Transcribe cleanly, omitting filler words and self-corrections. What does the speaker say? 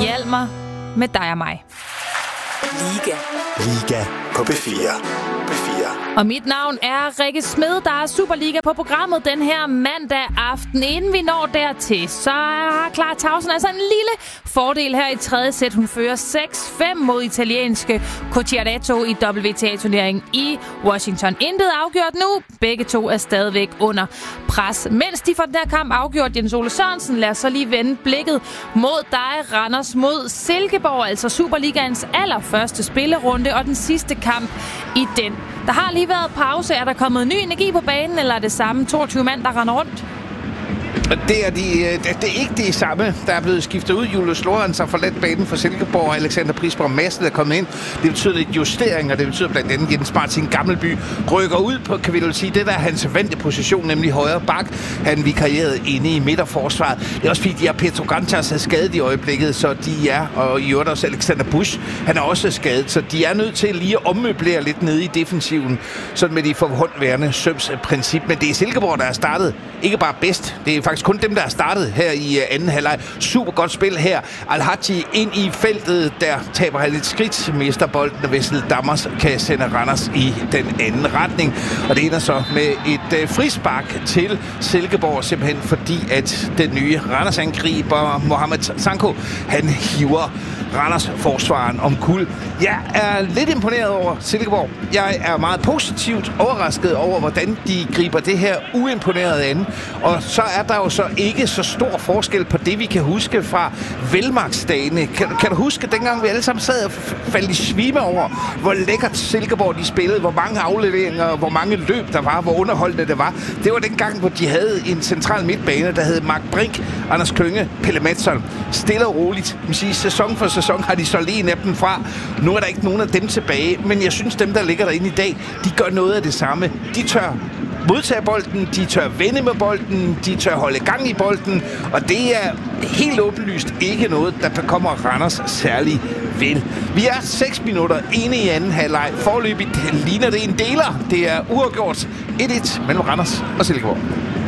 Hjalmar med Dig og mig. Liga på B4. Og mit navn er Rikke Smed, der er Superliga på programmet den her mandag aften. Inden vi når dertil, så har Clara Tauson altså en lille fordel her i tredje sæt. Hun fører 6-5 mod italienske Cocciaretto i WTA-turneringen i Washington. Intet afgjort nu. Begge to er stadigvæk under pres. Mens de får den her kamp afgjort, Jens Ole Sørensen, lad os så lige vende blikket mod dig, Randers mod Silkeborg, altså Superligaens allerførste spillerunde og den sidste kamp i den. Der har lige været pause. Er der kommet ny energi på banen, eller er det samme 22 mand, der render rundt? Det er ikke det samme. Der er blevet skiftet ud. Julius Lorenz har forladt banen for Silkeborg, og Alexander Prisborg Madsen er kommet ind. Det betyder lidt justeringer. Det betyder blandt andet Jens Martin Gammelby rykker ud på, kan vi vel sige, det der er hans vante position, nemlig højre bak. Han vikarierede inde i midterforsvaret. Det er også fordi, de har Petro Gantas er skadet i øjeblikket, så de er, og i øvrigt også Alexander Busch, han er også skadet, så de er nødt til lige at ommøblere lidt nede i defensiven, sådan med de forhåndværende Søms princip. Men det er Silkeborg, der er startet ikke bare bedst. Det er faktisk kun dem, der er startet her i anden halvleg. Super godt spil her. Al-Haji ind i feltet. Der taber han et skridt. Mister bolden, og Vessel Dammers kan sende Randers i den anden retning. Og det ender så med et frispark til Silkeborg, simpelthen fordi, at den nye Randers-angriber, Mohamed Sanko, han hiver Randers forsvaren om kul. Jeg er lidt imponeret over Silkeborg. Jeg er meget positivt overrasket over, hvordan de griber det her uimponeret an. Og så er der jo så ikke så stor forskel på det, vi kan huske fra velmarksdagene. Kan du huske, dengang vi alle sammen sad og faldt i svime over, hvor lækkert Silkeborg de spillede, hvor mange afleveringer, hvor mange løb der var, hvor underholdende det var. Det var dengang, hvor de havde en central midtbane, der hed Mark Brink, Anders Klynge, Pelle Madsson. Stille og roligt. Man siger, sæson for sæson har de solgt en af dem fra. Nu er der ikke nogen af dem tilbage, men jeg synes, dem, der ligger derinde i dag, de gør noget af det samme. De tør modtage bolden, de tør vende med bolden, de tør holde gang i bolden, og det er helt åbenlyst ikke noget, der kommer Randers særlig vel. Vi er 6 minutter inde i anden halvleg. Foreløbigt ligner det en deler. Det er uafgjort 1-1 mellem Randers og Silkeborg.